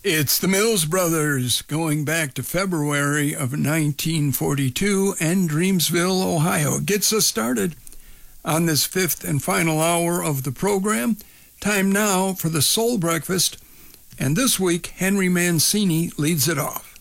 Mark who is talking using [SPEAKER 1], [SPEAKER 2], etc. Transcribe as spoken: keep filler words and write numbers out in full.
[SPEAKER 1] It's the Mills Brothers, going back to February of nineteen forty-two, and Dreamsville, Ohio. Gets us started on this fifth and final hour of the program. Time now for the Soul Breakfast, and this week Henry Mancini leads it off.